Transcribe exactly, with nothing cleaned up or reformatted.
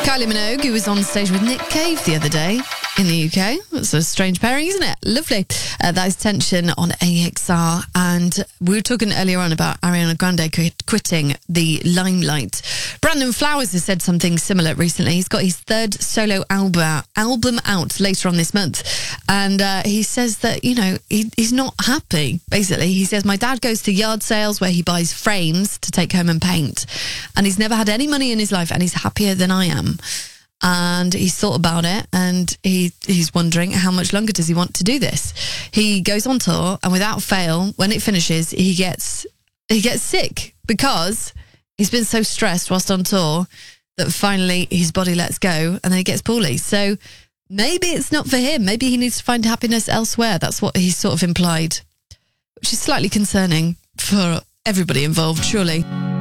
Kylie Minogue, who was on stage with Nick Cave the other day in the U K. That's a strange pairing, isn't it? Lovely. Uh, that is Tension on A X R. And we were talking earlier on about Ariana Grande quit- quitting the limelight. Brandon Flowers has said something similar recently. He's got his third solo album, album out later on this month. And uh, he says that, you know, he, he's not happy, basically. He says, my dad goes to yard sales where he buys frames to take home and paint. And he's never had any money in his life, and he's happier than I am. And he's thought about it, and he he's wondering how much longer does he want to do this. He goes on tour, and without fail, when it finishes, he gets he gets sick because he's been so stressed whilst on tour that finally his body lets go, and then he gets poorly. So maybe it's not for him. Maybe he needs to find happiness elsewhere. That's what he's sort of implied, which is slightly concerning for everybody involved, surely.